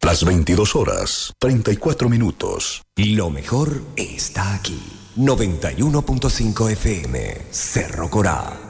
Las 22 horas, 34 minutos. Lo mejor está aquí. 91.5 FM, Cerro Corá.